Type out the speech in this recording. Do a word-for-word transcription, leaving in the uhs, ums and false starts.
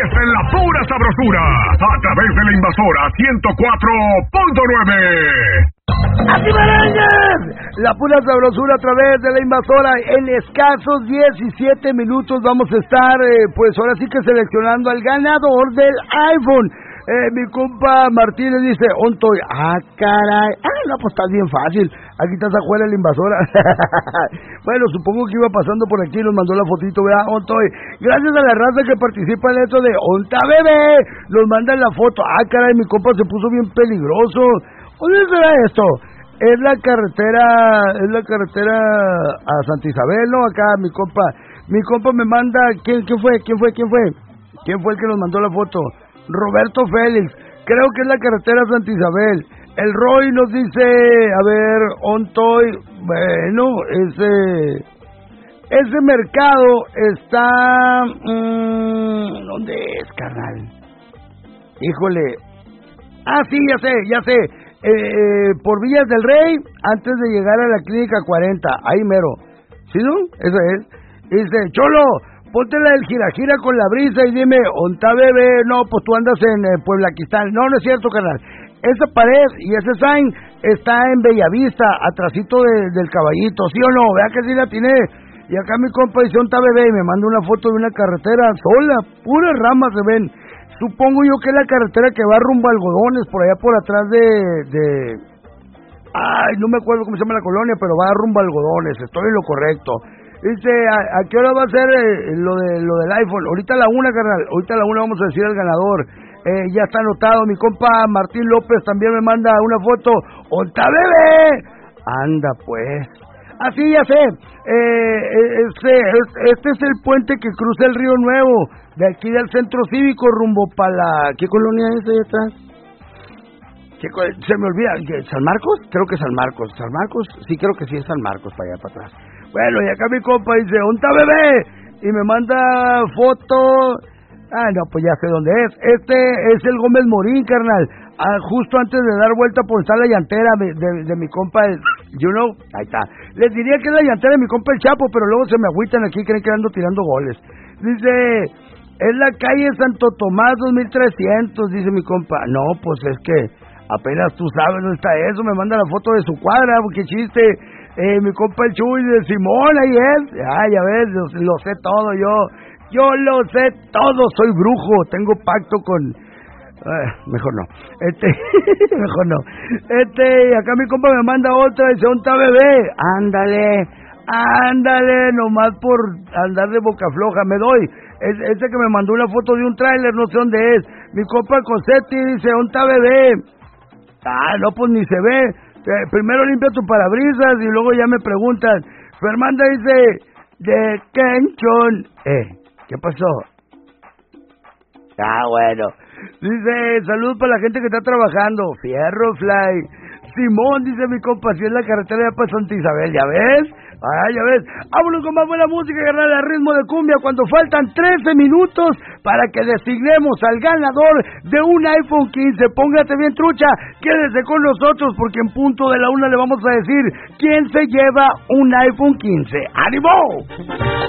en la pura sabrosura, a través de la Invasora ciento cuatro punto nueve. ¡Aquí marañas! La pura sabrosura a través de la Invasora. En escasos diecisiete minutos vamos a estar, eh, pues ahora sí que seleccionando al ganador del iPhone. Eh, mi compa Martínez dice, Ontoy, ah, caray, ah, no, pues está bien fácil, aquí está Sajuela la Invasora. Bueno, supongo que iba pasando por aquí y nos mandó la fotito, vea, Ontoy, gracias a la raza que participa en esto de Onta Bebé, nos mandan la foto, ah, caray, mi compa se puso bien peligroso. ¿Dónde será esto? Es la carretera, es la carretera a Santa Isabel, ¿no? Acá mi compa, mi compa me manda, ¿quién, quién fue? ¿Quién fue? ¿Quién fue? ¿Quién fue el que nos mandó la foto? Roberto Félix, creo que es la carretera Santa Isabel. El Roy nos dice, a ver, Ontoy, bueno, ese, ese mercado está, mmm, ¿dónde es, carnal? Híjole, ah, sí, ya sé, ya sé, eh, por Villas del Rey, antes de llegar a la clínica cuarenta, ahí mero, ¿sí no? Eso es. Dice, Cholo, ponte la del gira-gira con la brisa y dime, ¿onta bebé? No, pues tú andas en eh, Pueblaquistán. No, no es cierto, carnal. Esa pared y ese sign está en Bellavista, atrasito de, del Caballito, ¿sí o no? Vea que sí la tiene. Y acá mi compa dice, ¿onta bebé? Y me manda una foto de una carretera sola, puras ramas se ven. Supongo yo que es la carretera que va rumbo a Algodones, por allá por atrás de... de... Ay, no me acuerdo cómo se llama la colonia, pero va rumbo a Algodones, estoy en lo correcto. Dice, ¿a, a qué hora va a ser eh, lo de lo del iPhone? Ahorita a la una, carnal. Ahorita a la una vamos a decir al ganador. Eh, ya está anotado. Mi compa Martín López también me manda una foto. ¡Onta bebé! Anda, pues. Así ya sé. Eh, este, este es el puente que cruza el Río Nuevo. De aquí del Centro Cívico rumbo para la... ¿Qué colonia es ahí atrás? ¿Qué co... Se me olvida. ¿San Marcos? Creo que San Marcos. ¿San Marcos? Sí, creo que sí es San Marcos, para allá, para atrás. Bueno, y acá mi compa dice, ¿onta bebé? Y me manda foto. Ah, no, pues ya sé dónde es. Este es el Gómez Morín, carnal. Ah, justo antes de dar vuelta por estar la llantera de, de, de mi compa, el, you know, ahí está. Les diría que es la llantera de mi compa el Chapo, pero luego se me agüitan aquí, creen que ando tirando goles. Dice, es la calle Santo Tomás dos mil trescientos, dice mi compa. No, pues es que apenas tú sabes dónde está eso. Me manda la foto de su cuadra, qué chiste. Eh, mi compa el Chuy de Simón, ahí es. Ah, ya ves, lo, lo sé todo yo. Yo lo sé todo, soy brujo, tengo pacto con... Eh, mejor no. Este, mejor no. Este, acá mi compa me manda otra, dice, ¿onta bebé? Ándale, ándale, nomás por andar de boca floja, me doy. Es, ese que me mandó una foto de un tráiler, no sé dónde es. Mi compa Cosetti dice, ¿onta bebé? Ah, no, pues ni se ve. Eh, primero limpia tu parabrisas y luego ya me preguntan. Fernanda dice, ¿de Kenchon? Eh, ¿qué pasó? Ah, bueno. Dice, salud para la gente que está trabajando. Fierro, Fly. Simón, dice mi compa, si es la carretera de para Santa Isabel, ¿ya ves? Ah, ya ves. Vámonos con más buena música, carnal, a ritmo de cumbia, cuando faltan trece minutos para que designemos al ganador de un iPhone quince. Póngate bien trucha, quédese con nosotros, porque en punto de la una le vamos a decir quién se lleva un iPhone quince. ¡Ánimo!